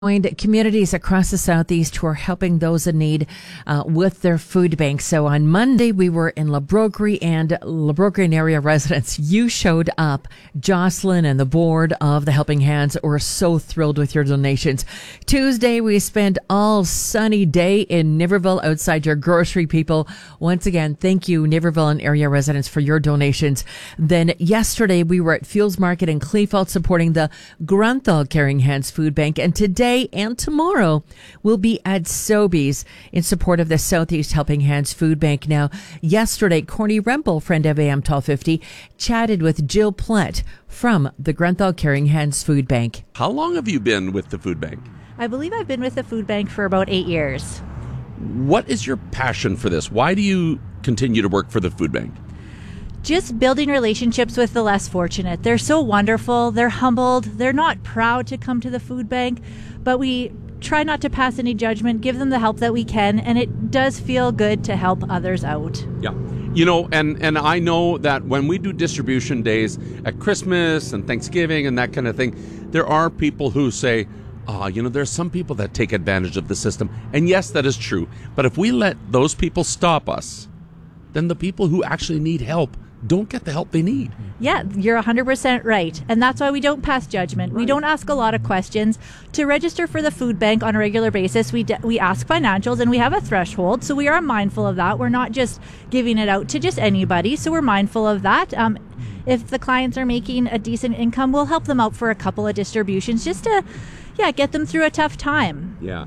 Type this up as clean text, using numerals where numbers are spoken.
Joined communities across the Southeast who are helping those in need with their food bank. So on Monday, we were in La Broquerie and La Broquerie area residents. You showed up. Jocelyn and the board of the Helping Hands were so thrilled with your donations. Tuesday, we spent all sunny day in Niverville outside your grocery people. Once again, thank you, Niverville and area residents, for your donations. Then yesterday, we were at Fuels Market in Kleefeld supporting the Grunthal Caring Hands Food Bank. And today and tomorrow we'll be at Sobeys in support of the Southeast Helping Hands Food Bank. Now, yesterday, Corny Rempel, friend of AM 1250, chatted with Jill Plett from the Grunthal Caring Hands Food Bank. How long have you been with the food bank? I believe I've been with the food bank for about 8 years. What is your passion for this? Why do you continue to work for the food bank? Just building relationships with the less fortunate. They're so wonderful. They're humbled. They're not proud to come to the food bank, but we try not to pass any judgment, give them the help that we can, and it does feel good to help others out. Yeah. You know, and I know that when we do distribution days at Christmas and Thanksgiving and that kind of thing, there are people who say, there's some people that take advantage of the system. And yes, that is true. But if we let those people stop us, then the people who actually need help don't get the help they need. Yeah, you're 100% right. And that's why we don't pass judgment. Right. We don't ask a lot of questions. To register for the food bank on a regular basis, we ask financials, and we have a threshold. So we are mindful of that. We're not just giving it out to just anybody. So we're mindful of that. If the clients are making a decent income, we'll help them out for a couple of distributions just to, get them through a tough time. Yeah.